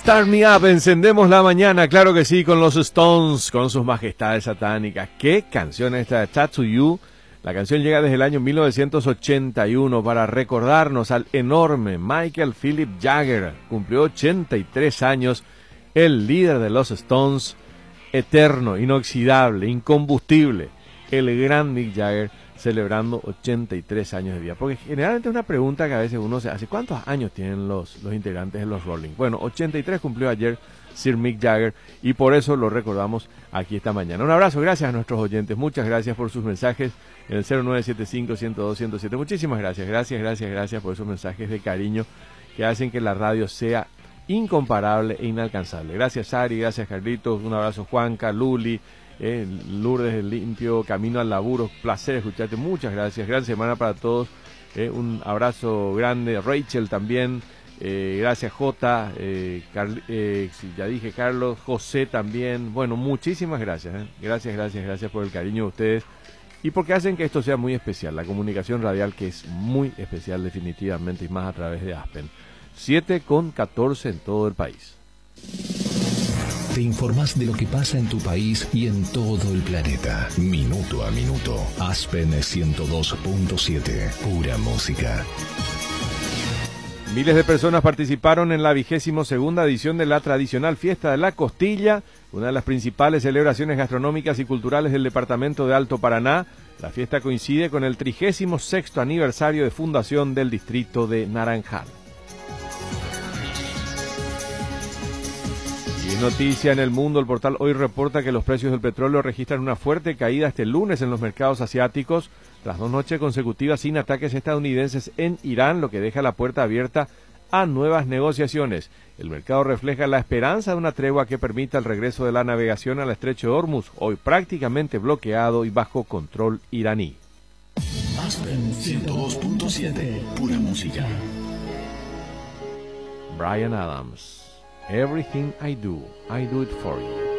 Start Me Up, encendemos la mañana, claro que sí, con los Stones, con sus majestades satánicas. ¿Qué canción es esta de Tattoo You? La canción llega desde el año 1981 para recordarnos al enorme Michael Philip Jagger. Cumplió 83 años, el líder de los Stones, eterno, inoxidable, incombustible. El gran Mick Jagger celebrando 83 años de vida. Porque generalmente es una pregunta que a veces uno se hace: ¿cuántos años tienen los integrantes de los Rolling? Bueno, 83 cumplió ayer Sir Mick Jagger y por eso lo recordamos aquí esta mañana. Un abrazo, gracias a nuestros oyentes, muchas gracias por sus mensajes en el 0975-102-107. Muchísimas gracias, gracias por esos mensajes de cariño que hacen que la radio sea incomparable e inalcanzable. Gracias Ari, gracias Carlitos, un abrazo Juanca, Luli, Lourdes del Limpio, camino al laburo, placer escucharte, muchas gracias, gran semana para todos, un abrazo grande, Rachel también, gracias Jota, ya dije Carlos, José también, bueno, muchísimas gracias, gracias por el cariño de ustedes y porque hacen que esto sea muy especial, la comunicación radial que es muy especial definitivamente y más a través de Aspen. 7:14 en todo el país. Te informás de lo que pasa en tu país y en todo el planeta. Minuto a minuto. Aspen 102.7. Pura música. Miles de personas participaron en la 22ª edición de la tradicional Fiesta de la Costilla, una de las principales celebraciones gastronómicas y culturales del departamento de Alto Paraná. La fiesta coincide con el 36º aniversario de fundación del distrito de Naranjal. Y noticia en el mundo, el portal Hoy reporta que los precios del petróleo registran una fuerte caída este lunes en los mercados asiáticos, tras 2 noches consecutivas sin ataques estadounidenses en Irán, lo que deja la puerta abierta a nuevas negociaciones. El mercado refleja la esperanza de una tregua que permita el regreso de la navegación al estrecho de Hormuz, hoy prácticamente bloqueado y bajo control iraní. Aspen 102.7, pura música. Bryan Adams. Everything I do it for you.